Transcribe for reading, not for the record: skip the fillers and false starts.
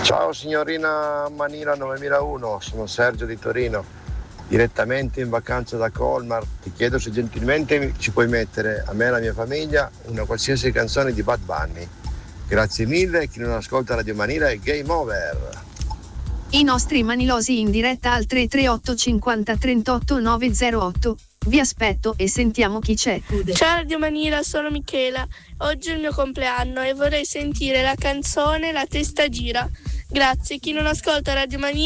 Ciao signorina Manila 9001, sono Sergio di Torino, direttamente in vacanza da Colmar. Ti chiedo se gentilmente ci puoi mettere a me e alla mia famiglia una qualsiasi canzone di Bad Bunny. Grazie mille, chi non ascolta Radio Manila è game over. I nostri manilosi in diretta al 338 50 38 908. Vi aspetto e sentiamo chi c'è. Ciao Radio Manila, sono Michela. Oggi è il mio compleanno e vorrei sentire la canzone La testa gira. Grazie, chi non ascolta Radio Manila